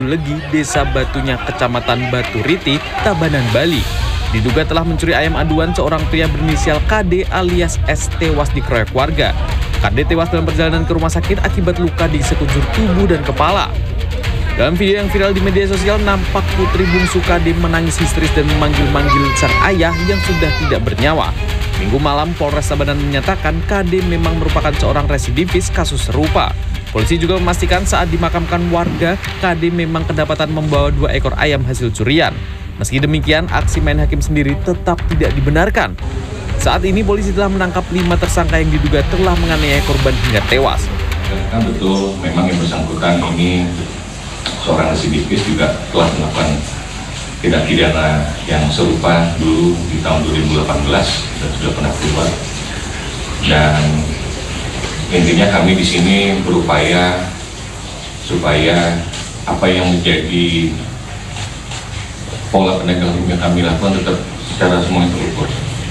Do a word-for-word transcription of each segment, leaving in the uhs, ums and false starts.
Legi, Desa Batunya, Kecamatan Batu Riti, Tabanan, Bali. Diduga telah mencuri ayam aduan seorang pria berinisial K D alias S tewas dikeroyok warga. K D tewas dalam perjalanan ke rumah sakit akibat luka di sekujur tubuh dan kepala. Dalam video yang viral di media sosial, nampak putri bungsu K D menangis histeris dan memanggil-manggil sang ayah yang sudah tidak bernyawa. Minggu malam, Polres Tabanan menyatakan K D memang merupakan seorang residivis kasus serupa. Polisi juga memastikan saat dimakamkan warga, K D memang kedapatan membawa dua ekor ayam hasil curian. Meski demikian, aksi main hakim sendiri tetap tidak dibenarkan. Saat ini polisi telah menangkap lima tersangka yang diduga telah menganiaya korban hingga tewas. Kan betul, memang yang bersangkutan ini seorang residivis juga telah melakukan tindak pidana yang serupa dulu di tahun dua ribu delapan belas dan sudah pernah keluar. Dan intinya kami di sini berupaya supaya apa yang menjadi pola penegakan hukum yang kami lakukan tetap secara semuanya terukur.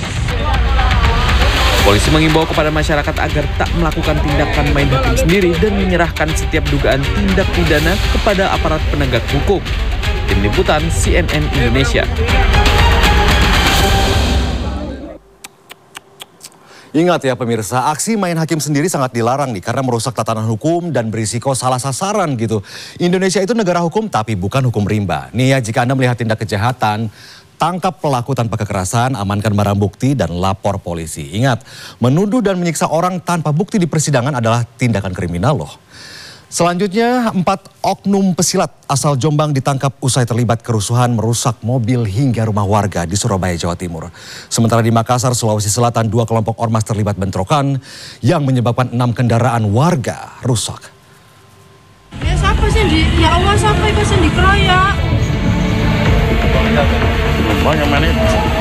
Polisi mengimbau kepada masyarakat agar tak melakukan tindakan main hakim sendiri dan menyerahkan setiap dugaan tindak pidana kepada aparat penegak hukum. Tim Liputan C N N Indonesia. Ingat ya pemirsa, aksi main hakim sendiri sangat dilarang nih karena merusak tatanan hukum dan berisiko salah sasaran gitu. Indonesia itu negara hukum tapi bukan hukum rimba. Nih ya, jika Anda melihat tindak kejahatan, tangkap pelaku tanpa kekerasan, amankan barang bukti dan lapor polisi. Ingat, menuduh dan menyiksa orang tanpa bukti di persidangan adalah tindakan kriminal loh. Selanjutnya, empat oknum pesilat asal Jombang ditangkap usai terlibat kerusuhan merusak mobil hingga rumah warga di Surabaya, Jawa Timur. Sementara di Makassar, Sulawesi Selatan, dua kelompok ormas terlibat bentrokan yang menyebabkan enam kendaraan warga rusak. Ya siapa sih di, ya Allah siapa itu sih dikeroyok? Banyak mana?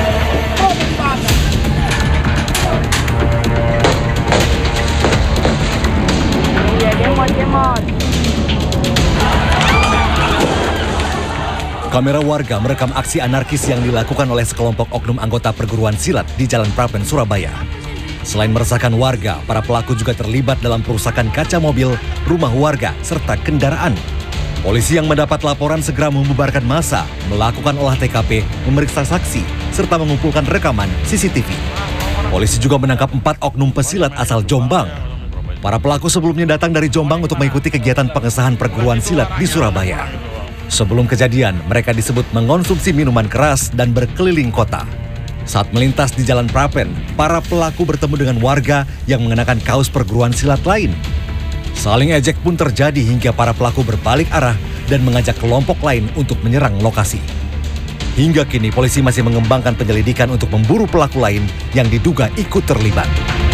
Kamera warga merekam aksi anarkis yang dilakukan oleh sekelompok oknum anggota perguruan silat di Jalan Prapen, Surabaya. Selain meresahkan warga, para pelaku juga terlibat dalam perusakan kaca mobil, rumah warga, serta kendaraan. Polisi yang mendapat laporan segera membubarkan massa, melakukan olah T K P, memeriksa saksi, serta mengumpulkan rekaman C C T V. Polisi juga menangkap empat oknum pesilat asal Jombang. Para pelaku sebelumnya datang dari Jombang untuk mengikuti kegiatan pengesahan perguruan silat di Surabaya. Sebelum kejadian, mereka disebut mengonsumsi minuman keras dan berkeliling kota. Saat melintas di Jalan Prapen, para pelaku bertemu dengan warga yang mengenakan kaos perguruan silat lain. Saling ejek pun terjadi hingga para pelaku berbalik arah dan mengajak kelompok lain untuk menyerang lokasi. Hingga kini polisi masih mengembangkan penyelidikan untuk memburu pelaku lain yang diduga ikut terlibat.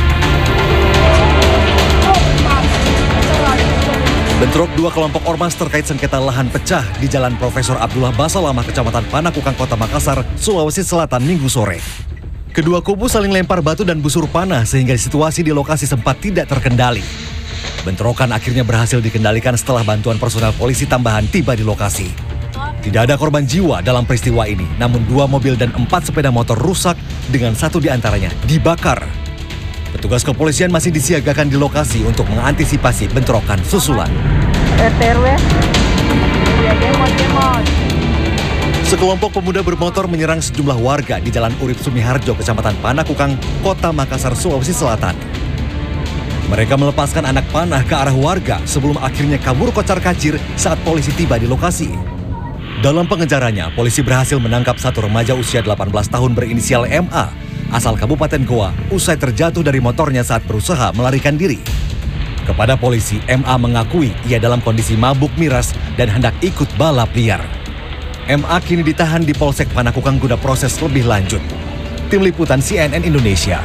Bentrok dua kelompok ormas terkait sengketa lahan pecah di Jalan Profesor Abdullah Basalamah, Kecamatan Panakukang, Kota Makassar, Sulawesi Selatan, Minggu sore. Kedua kubu saling lempar batu dan busur panah sehingga situasi di lokasi sempat tidak terkendali. Bentrokan akhirnya berhasil dikendalikan setelah bantuan personel polisi tambahan tiba di lokasi. Tidak ada korban jiwa dalam peristiwa ini, namun dua mobil dan empat sepeda motor rusak dengan satu diantaranya dibakar. Petugas kepolisian masih disiagakan di lokasi untuk mengantisipasi bentrokan susulan. R T R W. Ya demot-demot. Sekelompok pemuda bermotor menyerang sejumlah warga di Jalan Urip Sumiharjo, Kecamatan Panakukang, Kota Makassar, Sulawesi Selatan. Mereka melepaskan anak panah ke arah warga sebelum akhirnya kabur kocar-kacir saat polisi tiba di lokasi. Dalam pengejarannya, polisi berhasil menangkap satu remaja usia delapan belas tahun berinisial M A, asal Kabupaten Goa, usai terjatuh dari motornya saat berusaha melarikan diri. Kepada polisi, M A mengakui ia dalam kondisi mabuk miras dan hendak ikut balap liar. M A kini ditahan di Polsek Panakukang guna proses lebih lanjut. Tim Liputan C N N Indonesia.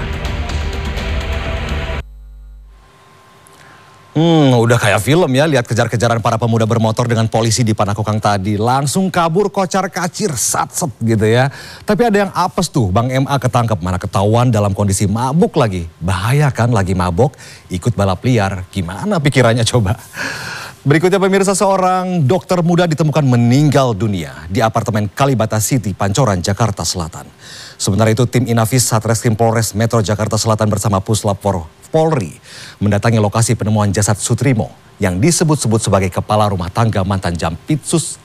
Hmm, udah kayak film ya, lihat kejar-kejaran para pemuda bermotor dengan polisi di Panakukang tadi. Langsung kabur kocar-kacir, sat-set gitu ya. Tapi ada yang apes tuh, Bang M A ketangkep, mana ketahuan dalam kondisi mabuk lagi. Bahaya kan lagi mabuk, ikut balap liar, gimana pikirannya coba. Berikutnya pemirsa, seorang dokter muda ditemukan meninggal dunia di apartemen Kalibata City, Pancoran, Jakarta Selatan. Sementara itu tim Inafis Satreskrim Polres Metro Jakarta Selatan bersama Puslap Polri mendatangi lokasi penemuan jasad Sutrimo yang disebut-sebut sebagai kepala rumah tangga mantan Jampitsus